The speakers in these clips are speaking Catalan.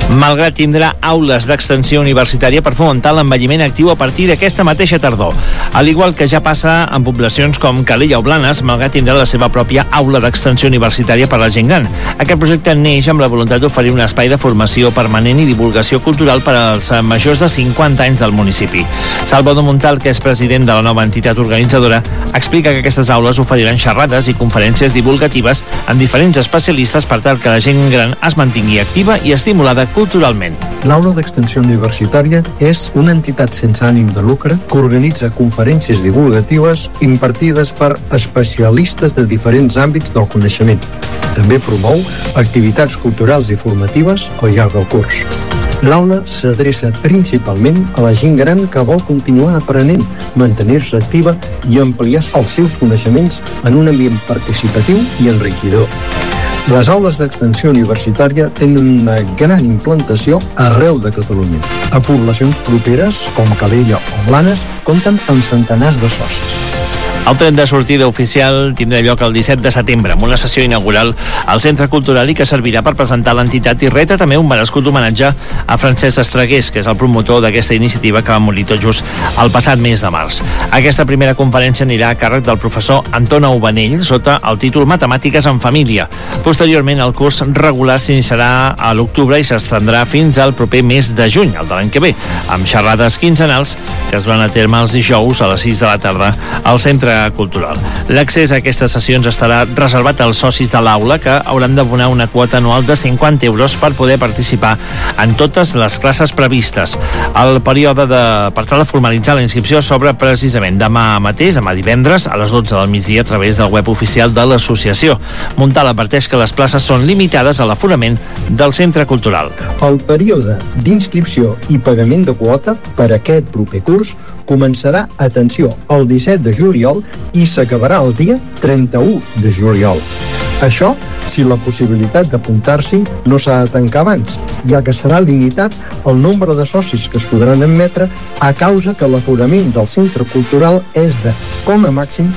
Malgrat tindrà aules d'extensió universitària per fomentar l'envelliment actiu a partir d'aquesta mateixa tardor. Al igual que ja passa en poblacions com Calella o Blanes, Malgrat tindrà la seva pròpia aula d'extensió universitària per a la gent gran. Aquest projecte neix amb la voluntat d'oferir un espai de formació permanent i divulgació cultural per als majors de 50 anys del municipi. Salvador Montal, que és president de la nova entitat organitzadora, explica que aquestes aules oferiran xerrades i conferències divulgatives amb diferents especialistes per tal que la gent gran es mantingui activa i estimulada culturalment. L'Aula d'Extensió Universitària és una entitat sense ànim de lucre que organitza conferències divulgatives impartides per especialistes de diferents àmbits del coneixement. També promou activitats culturals i formatives al llarg del curs. L'aula s'adreça principalment a la gent gran que vol continuar aprenent, mantenir-se activa i ampliar els seus coneixements en un ambient participatiu i enriquidor. Les aules d'extensió universitària tenen una gran implantació arreu de Catalunya. A poblacions properes, com Calella o Blanes, compten amb centenars de socis. El tren de sortida oficial tindrà lloc el 17 de setembre amb una sessió inaugural al Centre Cultural i que servirà per presentar l'entitat i reta també un merescut homenatge a Francesc Estragués, que és el promotor d'aquesta iniciativa que va morir tot just el passat mes de març. Aquesta primera conferència anirà a càrrec del professor Anton Aubanell sota el títol Matemàtiques en Família. Posteriorment, el curs regular s'iniciarà a l'octubre i s'estendrà fins al proper mes de juny, el de l'any que ve, amb xerrades quinzenals que es duran a terme els dijous a les 6 de la tarda al Centre Cultural. L'accés a aquestes sessions estarà reservat als socis de l'aula, que hauran d'abonar una quota anual de 50 euros per poder participar en totes les classes previstes. El període per tal de formalitzar la inscripció s'obre precisament demà mateix, demà divendres, a les 12 del migdia, a través del web oficial de l'associació. Montal adverteix que les places són limitades a l'aforament del Centre Cultural. El període d'inscripció i pagament de quota per aquest proper curs començarà, atenció, el 17 de juliol i s'acabarà el dia 31 de juliol. Això si la possibilitat d'apuntar-s'hi no s'ha de tancar abans, ja que serà limitat el nombre de socis que es podran admetre a causa que l'aforament del Centre Cultural és de, com a màxim,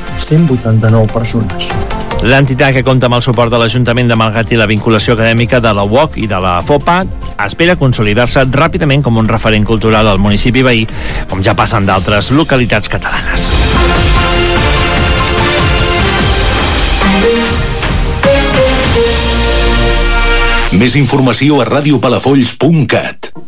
189 persones. L'entitat, que compta amb el suport de l'Ajuntament de Malgrat i la vinculació acadèmica de la UOC i de la FOPA, espera consolidar-se ràpidament com un referent cultural al municipi veí, com ja passa en d'altres localitats catalanes. Més informació a radiopalafolls.cat.